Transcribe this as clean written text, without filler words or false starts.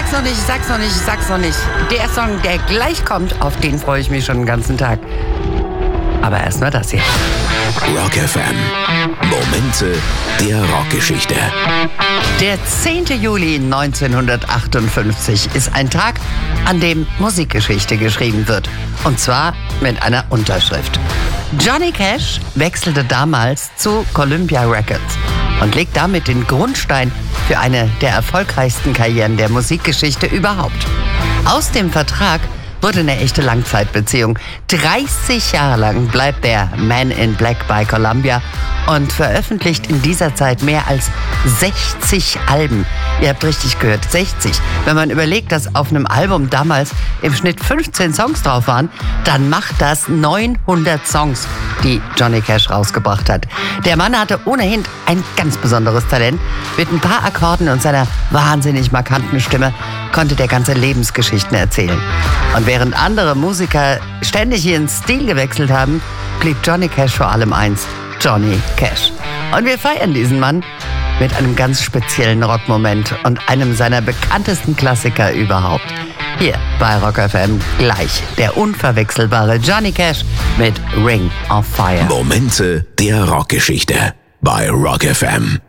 sag's noch nicht. Der Song, der gleich kommt, auf den freue ich mich schon den ganzen Tag. Aber erstmal das hier. Rock FM. Momente der Rockgeschichte. Der 10. Juli 1958 ist ein Tag, an dem Musikgeschichte geschrieben wird. Und zwar mit einer Unterschrift. Johnny Cash wechselte damals zu Columbia Records und legt damit den Grundstein für eine der erfolgreichsten Karrieren der Musikgeschichte überhaupt. Aus dem Vertrag wurde eine echte Langzeitbeziehung. 30 Jahre lang bleibt der Man in Black bei Columbia und veröffentlicht in dieser Zeit mehr als 60 Alben. Ihr habt richtig gehört, 60. Wenn man überlegt, dass auf einem Album damals im Schnitt 15 Songs drauf waren, dann macht das 900 Songs, die Johnny Cash rausgebracht hat. Der Mann hatte ohnehin ein ganz besonderes Talent. Mit ein paar Akkorden und seiner wahnsinnig markanten Stimme konnte der ganze Lebensgeschichten erzählen. Und während andere Musiker ständig ihren Stil gewechselt haben, blieb Johnny Cash vor allem eins: Johnny Cash. Und wir feiern diesen Mann mit einem ganz speziellen Rockmoment und einem seiner bekanntesten Klassiker überhaupt. Hier bei Rock FM gleich der unverwechselbare Johnny Cash mit Ring of Fire. Momente der Rockgeschichte bei Rock FM.